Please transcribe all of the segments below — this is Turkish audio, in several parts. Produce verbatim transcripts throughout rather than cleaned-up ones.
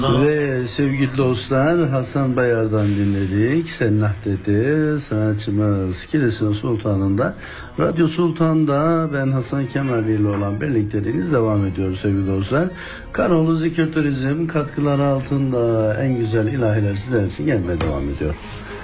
Ve sevgili dostlar, Hasan Bayar'dan dinledik. Sennah dedi sanatçımız Kilis'in Sultanı'nda. Radyo Sultan'da ben Hasan Kemal ile olan birlikteliğiniz devam ediyor sevgili dostlar. Karaoğlu Zikir Turizm katkıları altında en güzel ilahiler sizler için gelmeye devam ediyor.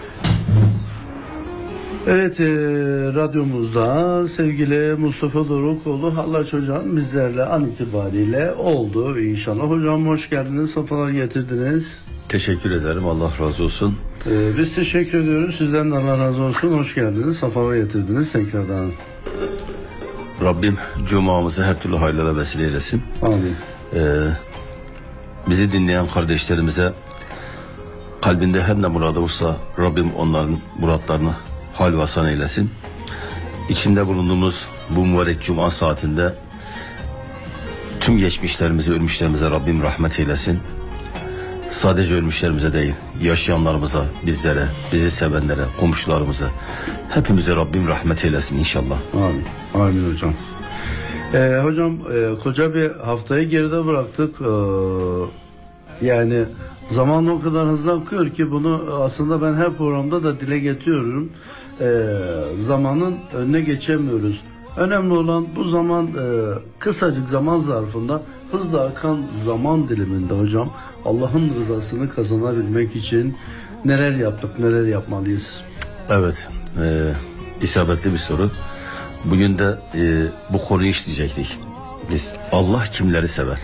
Evet, e, radyomuzda sevgili Mustafa Dorukoğlu Hallaç Hocam bizlerle an itibariyle oldu inşallah. Hocam hoş geldiniz, sefalar getirdiniz. Teşekkür ederim, Allah razı olsun. E, biz teşekkür ediyoruz, sizden de Allah razı olsun. Hoş geldiniz, sefalar getirdiniz tekrardan. Rabbim cumamızı her türlü hayırlara vesile eylesin. Amin. E, bizi dinleyen kardeşlerimize kalbinde her ne muradı olsa Rabbim onların muratlarını hal ve hasan eylesin. İçinde bulunduğumuz bu mübarek cuma saatinde tüm geçmişlerimize, ölmüşlerimize Rabbim rahmet eylesin. Sadece ölmüşlerimize değil, yaşayanlarımıza, bizlere, bizi sevenlere, komşularımıza, hepimize Rabbim rahmet eylesin inşallah. Amin. Amin hocam. Ee, hocam e, koca bir haftayı geride bıraktık. Ee, yani zaman o kadar hızlı akıyor ki bunu aslında ben her programda da dile getiriyorum. Ee, zamanın önüne geçemiyoruz. Önemli olan bu zaman e, kısacık zaman zarfında hızla akan zaman diliminde hocam Allah'ın rızasını kazanabilmek için neler yaptık, neler yapmalıyız? Evet, e, isabetli bir soru. Bugün de e, bu konuyu işleyecektik. Biz Allah kimleri sever?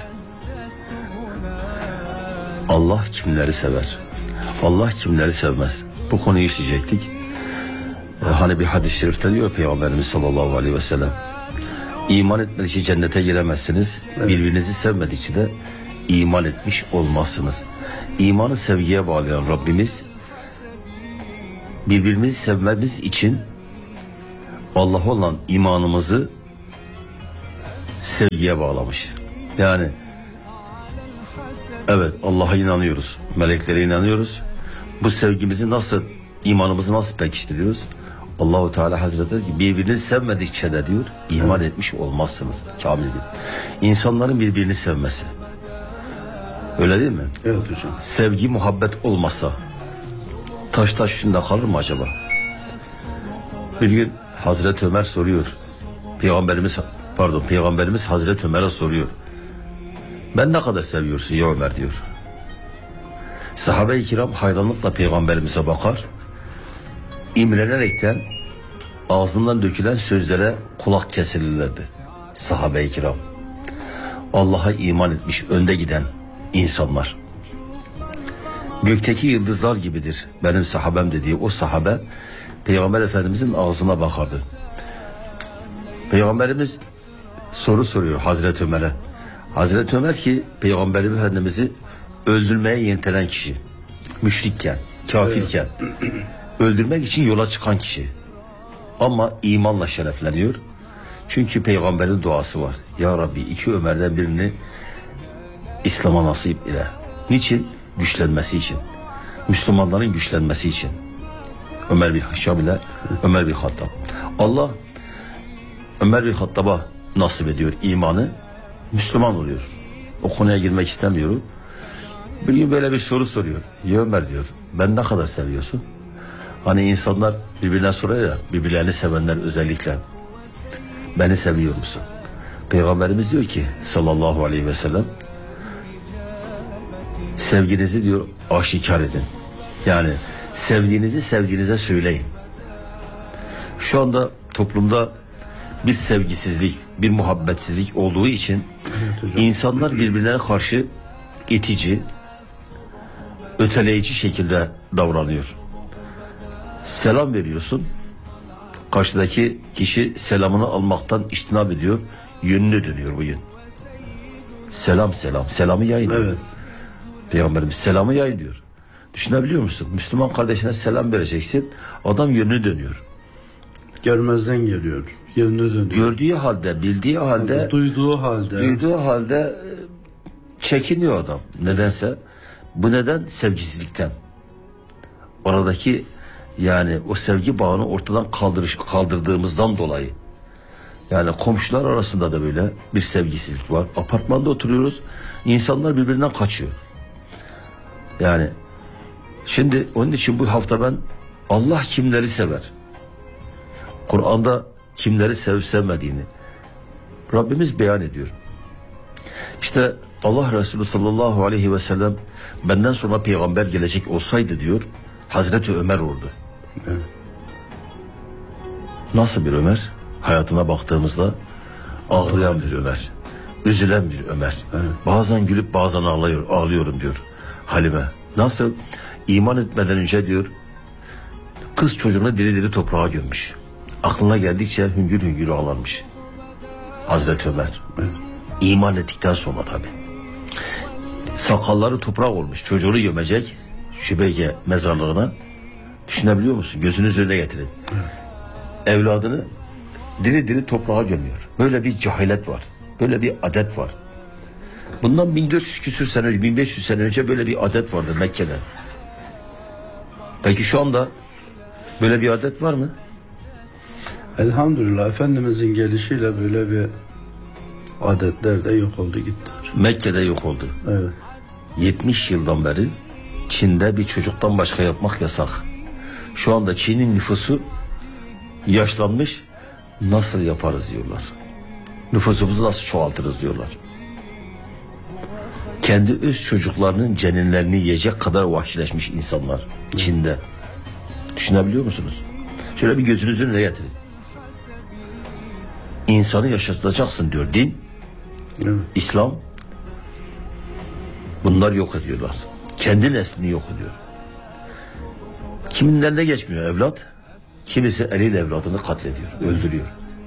Allah kimleri sever? Allah kimleri sevmez? Bu konuyu işleyecektik. Ee, hani bir hadis-i şerifte diyor Peygamberimiz sallallahu aleyhi ve sellem, İman etmedikçe cennete giremezsiniz. Evet. Birbirinizi sevmedikçe de iman etmiş olmazsınız. İmanı sevgiye bağlayan Rabbimiz birbirimizi sevmemiz için Allah'a olan imanımızı sevgiye bağlamış. Yani evet, Allah'a inanıyoruz, meleklere inanıyoruz. Bu sevgimizi nasıl, imanımızı nasıl pekiştiriyoruz? Allahu Teala Hazretleri ki birbirinizi sevmedikçe de diyor iman evet. etmiş olmazsınız. Kamil bir. İnsanların birbirini sevmesi. Öyle değil mi? Evet hocam. Sevgi, muhabbet olmasa taş taş üstünde kalır mı acaba? Bir gün Hazreti Ömer soruyor. Peygamberimiz pardon Peygamberimiz Hazreti Ömer'e soruyor. Ben ne kadar seviyorsun ya Ömer diyor. Sahabe-i kiram hayranlıkla Peygamberimize bakar. İmrenerekten ağzından dökülen sözlere kulak kesilirlerdi. Sahabe-i kiram. Allah'a iman etmiş önde giden insanlar. Gökteki yıldızlar gibidir benim sahabem dediği o sahabe Peygamber Efendimizin ağzına bakardı. Peygamberimiz soru soruyor Hazreti Ömer'e. Hazreti Ömer ki Peygamber Efendimiz'i öldürmeye yeltenen kişi. Müşrikken, kafirken evet. öldürmek için yola çıkan kişi. Ama imanla şerefleniyor. Çünkü Peygamberin duası var. Ya Rabbi iki Ömer'den birini İslam'a nasip ile. Niçin? Güçlenmesi için. Müslümanların güçlenmesi için. Ömer bin Haşam ile Ömer bin Hattab. Allah Ömer bin Hattab'a nasip ediyor imanı. Müslüman oluyor. O konuya girmek istemiyorum. Bir gün böyle bir soru soruyor. Ya Ömer diyor, ben ne kadar seviyorsun? Hani insanlar birbirine soruyor ya, birbirlerini sevenler özellikle. Beni seviyor musun? Peygamberimiz diyor ki sallallahu aleyhi ve sellem, sevginizi diyor aşikar edin. Yani sevdiğinizi sevdiğinize söyleyin. Şu anda toplumda bir sevgisizlik, bir muhabbetsizlik olduğu için evet, insanlar birbirine karşı itici, öteleyici şekilde davranıyor. Selam veriyorsun, karşıdaki kişi selamını almaktan içtinab ediyor, yönünü dönüyor bugün. Selam selam, selamı yayınlıyor. Evet. Peygamberimiz selamı yayınlıyor. Düşünebiliyor musun? Müslüman kardeşine selam vereceksin, adam yönünü dönüyor. Görmezden geliyor, yönünü dönüyor. Gördüğü halde, bildiği halde, duyduğu halde, duyduğu halde çekiniyor adam. Nedense. Bu neden? Sevgisizlikten. Aradaki yani o sevgi bağını ortadan kaldırış, kaldırdığımızdan dolayı. Yani komşular arasında da böyle bir sevgisizlik var. Apartmanda oturuyoruz. İnsanlar birbirinden kaçıyor. Yani şimdi onun için bu hafta ben Allah kimleri sever, Kur'an'da kimleri sevip sevmediğini Rabbimiz beyan ediyor. İşte Allah Resulü sallallahu aleyhi ve sellem benden sonra peygamber gelecek olsaydı diyor, Hazreti Ömer oldu. Evet. Nasıl bir Ömer? Hayatına baktığımızda ağlayan bir Ömer, üzülen bir Ömer. Evet. Bazen gülüp bazen ağlıyor, ağlıyorum diyor Halime. Nasıl? İman etmeden önce diyor, kız çocuğunu diri diri toprağa gömmüş. Aklına geldikçe hüngür hüngür ağlarmış Hazreti Ömer. Evet. İman ettikten sonra tabi. Sakalları toprak olmuş, çocuğunu gömecek Şübeyke mezarlığına. Düşünebiliyor musun? Gözünüz önüne getirin. Evet. Evladını diri diri toprağa gömüyor. Böyle bir cehalet var. Böyle bir adet var. Bundan bin dört yüz küsür sene önce, bin beş yüz sene önce böyle bir adet vardı Mekke'de. Peki şu anda böyle bir adet var mı? Elhamdülillah Efendimizin gelişiyle böyle bir adetler de yok oldu gitti hocam. Mekke'de yok oldu. Evet. yetmiş yıldan beri Çin'de bir çocuktan başka yapmak yasak. Şu anda Çin'in nüfusu yaşlanmış, nasıl yaparız diyorlar. Nüfusumuzu nasıl çoğaltırız diyorlar. Kendi öz çocuklarının ceninlerini yiyecek kadar vahşileşmiş insanlar Çin'de. Düşünebiliyor musunuz? Şöyle bir gözünüzün önüne getirin. İnsanı yaşatacaksın diyor din, Evet. İslam. Bunlar yok ediyorlar. Kendi neslini yok ediyor. Kiminden de geçmiyor evlat. Kimisi eliyle evladını katlediyor, öldürüyor.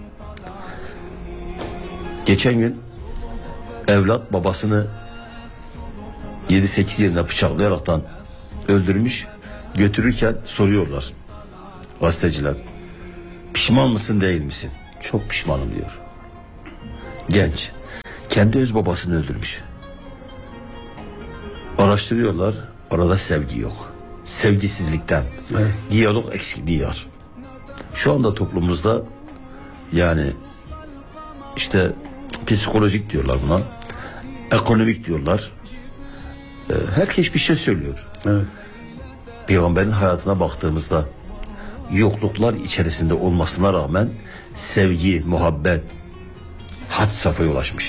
Geçen gün evlat babasını yedi sekiz yerine bıçaklayaraktan öldürmüş. Götürürken soruyorlar gazeteciler. Pişman mısın değil misin? Çok pişmanım diyor. Genç. Kendi öz babasını öldürmüş. Araştırıyorlar. Arada sevgi yok. Sevgisizlikten. Evet. Diyalog eksikliği var. Şu anda toplumumuzda yani işte psikolojik diyorlar buna. Ekonomik diyorlar. Ee, herkes bir şey söylüyor. Evet. Peygamberin hayatına baktığımızda yokluklar içerisinde olmasına rağmen sevgi, muhabbet had safhaya ulaşmış.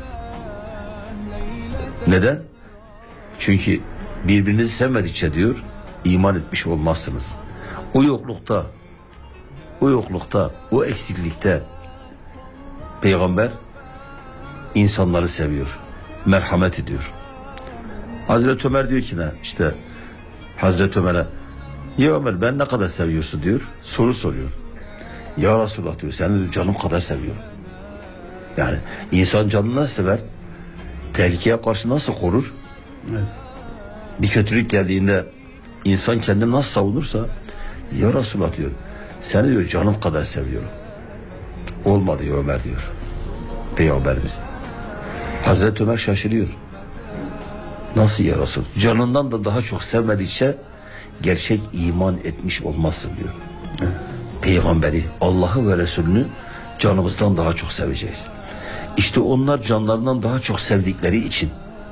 Neden? Çünkü birbirinizi sevmedikçe diyor iman etmiş olmazsınız. O yoklukta, o yoklukta, o eksiklikte Peygamber insanları seviyor, merhamet ediyor. Hazreti Ömer diyor ki ne? İşte Hazreti Ömer'e, ya Ömer ben ne kadar seviyorsun diyor, soru soruyor. Ya Resulullah diyor, seni diyor, canım kadar seviyorum. Yani insan canını nasıl sever? Tehlikeye karşı nasıl korur? Evet. Bir kötülük geldiğinde insan kendini nasıl savunursa, ya Resulullah diyor, seni diyor canım kadar seviyorum. Olmadı ya Ömer diyor Peygamberimiz. Hazreti Ömer şaşırıyor. Nasıl ya Resul? Canından da daha çok sevmedikçe gerçek iman etmiş olmazsın diyor. Evet. Peygamberi, Allah'ı ve Resulünü canımızdan daha çok seveceğiz. İşte onlar canlarından daha çok sevdikleri için,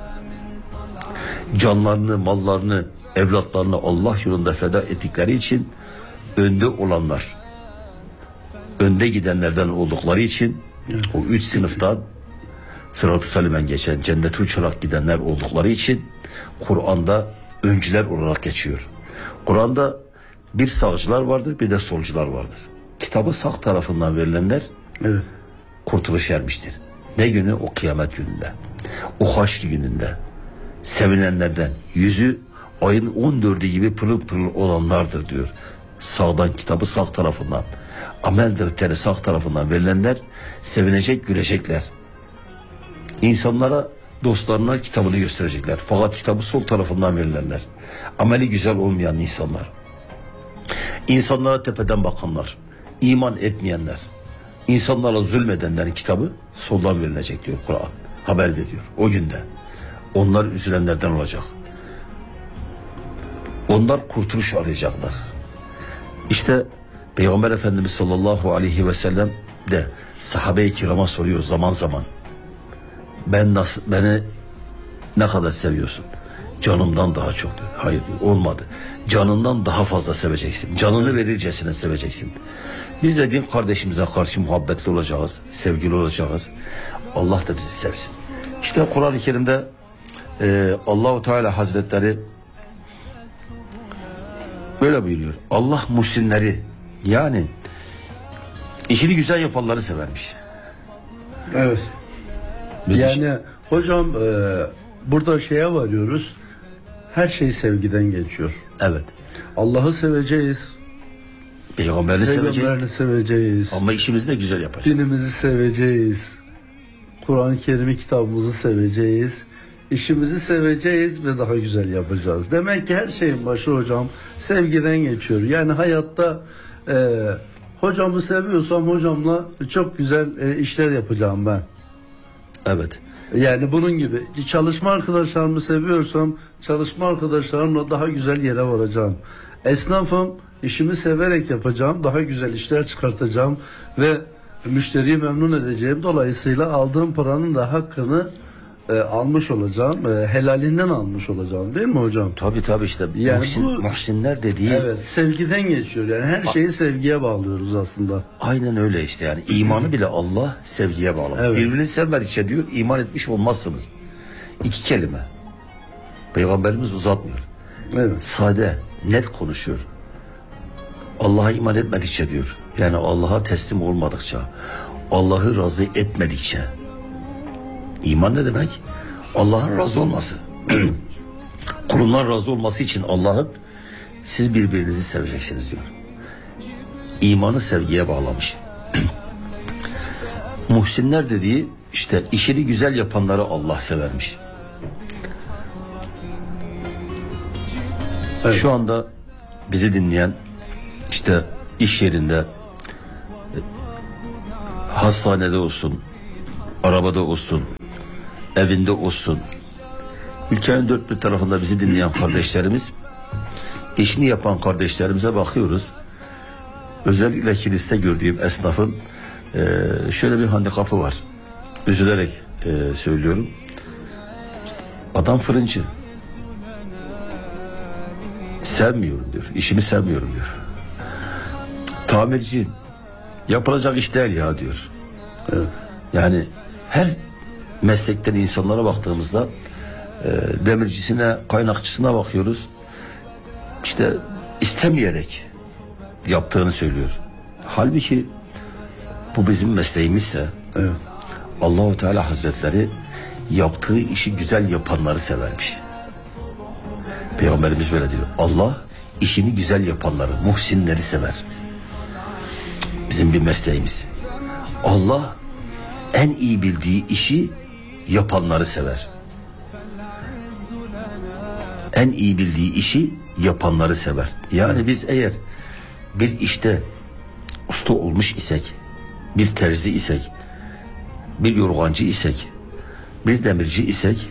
canlarını, mallarını, evlatlarını Allah yolunda feda ettikleri için önde olanlar, önde gidenlerden oldukları için evet. o üç sınıftan Sırat-ı Salimen geçen cennete uçarak gidenler oldukları için Kur'an'da öncüler olarak geçiyor. Kur'an'da bir sağcılar vardır, bir de solcular vardır. Kitabı sağ tarafından verilenler Evet. kurtuluş ermiştir. Ne günü? O kıyamet gününde. O haşr gününde. Sevinenlerden yüzü ayın on dördü gibi pırıl pırıl olanlardır diyor. Sağdan, kitabı sağ tarafından, amel defteri sağ tarafından verilenler sevinecek, gülecekler. İnsanlara, dostlarına kitabını gösterecekler. Fakat kitabı sol tarafından verilenler, ameli güzel olmayan insanlar, insanlara tepeden bakanlar, iman etmeyenler, insanlara zulmedenlerin kitabı soldan verilecek diyor Kur'an. Haber veriyor o günde. Onlar üzülenlerden olacak. Onlar kurtuluş arayacaklar. İşte Peygamber Efendimiz sallallahu aleyhi ve sellem de sahabe-i kirama soruyor zaman zaman. Ben nasıl, beni ne kadar seviyorsun? Canımdan daha çok diyor. Hayır diyor, olmadı. Canından daha fazla seveceksin. Canını verircesine seveceksin. Biz de din kardeşimize karşı muhabbetli olacağız, sevgili olacağız. Allah da bizi sevsin. İşte Kur'an-ı Kerim'de e, Allahu Teala Hazretleri böyle buyuruyor. Allah muhsinleri, yani işini güzel yapanları severmiş. Evet. Biz yani iş- hocam e, burada şeye varıyoruz. Her şey sevgiden geçiyor. Evet. Allah'ı seveceğiz. Peygamberini seveceğiz. Peygamberini seveceğiz. Ama işimizi de güzel yapacağız. Dinimizi seveceğiz. Kur'an-ı Kerim'i, kitabımızı seveceğiz. İşimizi seveceğiz ve daha güzel yapacağız. Demek ki her şeyin başı hocam sevgiden geçiyor. Yani hayatta e, hocamı seviyorsam hocamla çok güzel e, işler yapacağım ben. Evet. Yani bunun gibi çalışma arkadaşlarımı seviyorsam çalışma arkadaşlarımla daha güzel yere varacağım. Esnafım, işimi severek yapacağım, daha güzel işler çıkartacağım ve müşteriyi memnun edeceğim. Dolayısıyla aldığım paranın da hakkını e, almış olacağım, e, helalinden almış olacağım, değil mi hocam? Tabii tabii işte Yani muhsin, bu- muhsinler dediği Evet, sevgiden geçiyor. Yani her şeyi sevgiye bağlıyoruz aslında. aynen öyle işte, yani imanı bile Allah sevgiye bağlamış. Evet. Birbirini sevmedikçe diyor iman etmiş olmazsınız. İki kelime. Peygamberimiz uzatmıyor. Evet. Sade, net konuşuyor. Allah'a iman etmedikçe diyor. Yani Allah'a teslim olmadıkça, Allah'ı razı etmedikçe. İman ne demek? Allah'ın razı olması. Kulundan razı olması için Allah'ın siz birbirinizi seveceksiniz diyor. İmanı sevgiye bağlamış. Muhsinler dediği işte işini güzel yapanları Allah severmiş. Evet. Şu anda bizi dinleyen işte iş yerinde, hastanede olsun, arabada olsun, evinde olsun, ülkenin dört bir tarafında bizi dinleyen kardeşlerimiz, işini yapan kardeşlerimize bakıyoruz. Özellikle kiliste gördüğüm esnafın e, şöyle bir handikapı var. Üzülerek e, söylüyorum. İşte adam fırıncı. Sevmiyorum diyor. İşimi sevmiyorum diyor. Tamirci. Yapılacak iş değil ya diyor. Evet. Yani her meslekten insanlara baktığımızda e, demircisine, kaynakçısına bakıyoruz. İşte istemeyerek yaptığını söylüyor. Halbuki bu bizim mesleğimizse Evet. Allahu Teala Hazretleri yaptığı işi güzel yapanları severmiş. Peygamberimiz böyle diyor. Allah işini güzel yapanları, muhsinleri sever. Bizim bir mesleğimiz. Allah en iyi bildiği işi yapanları sever. En iyi bildiği işi yapanları sever. Yani biz eğer bir işte usta olmuş isek, bir terzi isek, bir yorgancı isek, bir demirci isek,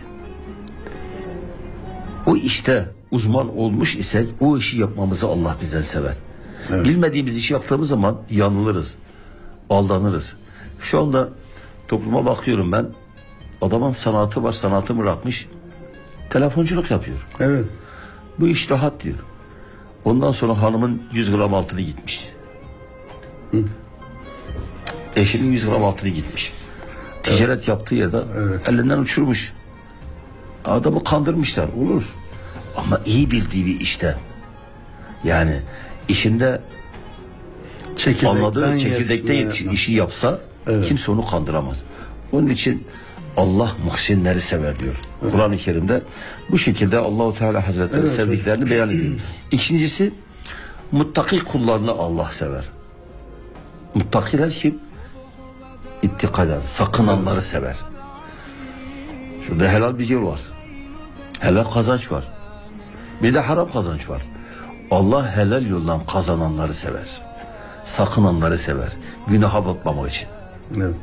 o işte uzman olmuş isek o işi yapmamızı Allah bizden sever. Evet. Bilmediğimiz işi yaptığımız zaman yanılırız, aldanırız. Şu anda topluma bakıyorum ben, adamın sanatı var, sanatı bırakmış, telefonculuk yapıyor. Evet. Bu iş rahat diyor. Ondan sonra hanımın yüz gram altını gitmiş. Hı. Eşinin yüz gram altını gitmiş. Ticaret yaptığı yerde Evet. elinden uçurmuş. Adamı kandırmışlar, olur. Ama iyi bildiği bir işte. Yani işinde Çekirdekten anladığı çekirdekte yetişmeye- yetiş, işi yapsa Evet. kimse onu kandıramaz. Onun için Allah muhsinleri sever diyor. Evet. Kur'an-ı Kerim'de bu şekilde Allahu Teala Hazretleri Evet, sevdiklerini beyan ediyor. İkincisi, muttaki kullarını Allah sever. Muttakiler kim? İttika eden, sakınanları sever. Şurada helal bir yol var. Helal kazanç var. Bir de haram kazanç var. Allah helal yoldan kazananları sever. Sakınanları sever. Günaha batmamak için. Evet.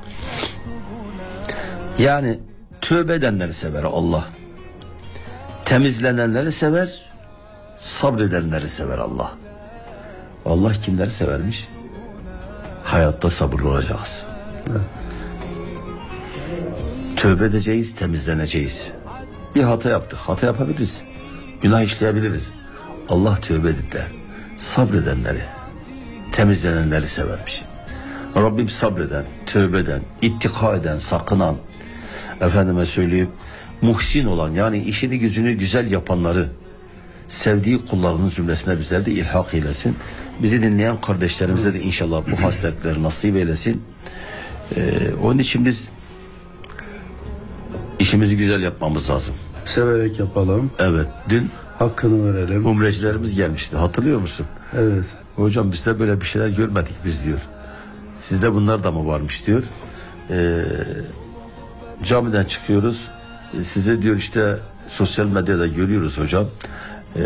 Yani tövbe edenleri sever Allah. Temizlenenleri sever. Sabredenleri sever Allah. Allah kimleri severmiş? Hayatta sabırlı olacağız. Evet. Tövbe edeceğiz, temizleneceğiz. Bir hata yaptık. Hata yapabiliriz. Günah işleyebiliriz. Allah tövbe edip de sabredenleri, temizlenenleri severmiş. Rabbim sabreden, tövbe eden, ittika eden, sakınan, efendime söyleyeyim, muhsin olan, yani işini gücünü güzel yapanları sevdiği kullarının zümresine bizler de ilhak eylesin. Bizi dinleyen kardeşlerimize de inşallah bu hasletleri nasip eylesin. Ee, onun için biz işimizi güzel yapmamız lazım. Severek yapalım. Evet, dün Hakkını verelim. umrecilerimiz gelmişti, hatırlıyor musun? Evet. Hocam biz de böyle bir şeyler görmedik biz diyor. Sizde bunlar da mı varmış diyor. Ee, camiden çıkıyoruz. Ee, size diyor işte sosyal medyada görüyoruz hocam. Ee,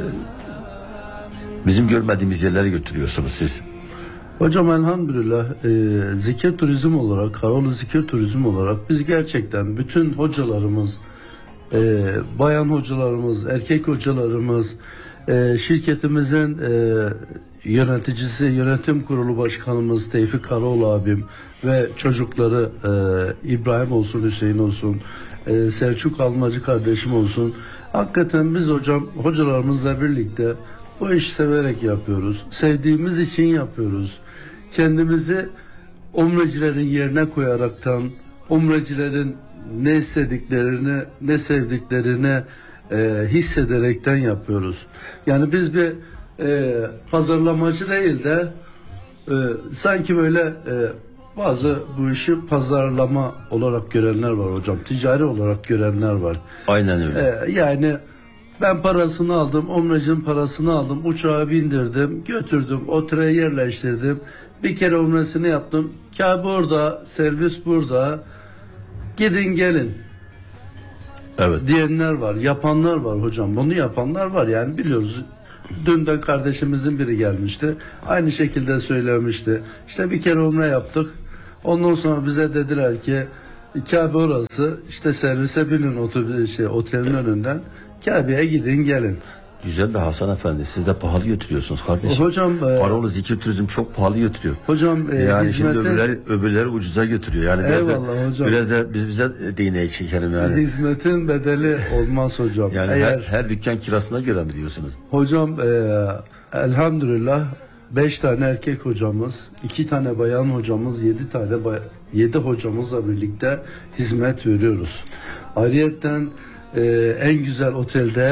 bizim görmediğimiz yerlere götürüyorsunuz siz. Hocam elhamdülillah e, zikir turizm olarak, Karaoğlu Zikir Turizm olarak biz gerçekten bütün hocalarımız, e, bayan hocalarımız, erkek hocalarımız, e, şirketimizin e, yöneticisi, yönetim kurulu başkanımız Tevfik Karaoğlu abim ve çocukları e, İbrahim olsun, Hüseyin olsun, e, Selçuk Almacı kardeşim olsun. Hakikaten biz hocam hocalarımızla birlikte bu işi severek yapıyoruz. Sevdiğimiz için yapıyoruz. Kendimizi umrecilerin yerine koyaraktan, umrecilerin ne istediklerini, ne sevdiklerini e, hissederekten yapıyoruz. Yani biz bir e, pazarlamacı değil de e, sanki böyle e, bazı bu işi pazarlama olarak görenler var hocam. Ticari olarak görenler var. Aynen öyle. E, yani ben parasını aldım, umrecinin parasını aldım, uçağa bindirdim, götürdüm, otele yerleştirdim. Bir kere umresini yaptım. Kabe orada, servis burada. Gidin gelin Evet. diyenler var, yapanlar var hocam. Bunu yapanlar var yani biliyoruz. Dün de kardeşimizin biri gelmişti. Aynı şekilde söylemişti. İşte bir kere umre yaptık. Ondan sonra bize dediler ki Kabe orası. İşte servise binin otobüs şey otelin önünden. Kabe'ye gidin gelin. Güzel de Hasan Efendi, siz de pahalı götürüyorsunuz kardeşim. Hocam, e, Karaoğlu Zikir Turizm çok pahalı götürüyor. Hocam e, Yani hizmete... şimdi öbürleri, öbürleri ucuza götürüyor. Yani biraz da, Eyvallah hocam. biraz da biz bize değneği çekelim yani. Hizmetin bedeli olmaz hocam. Yani Eğer, her, her dükkan kirasına göre mi diyorsunuz? hocam e, elhamdülillah beş tane erkek hocamız, iki tane bayan hocamız, yedi tane bay, yedi hocamızla birlikte hizmet veriyoruz. Ayrıyeten e, en güzel otelde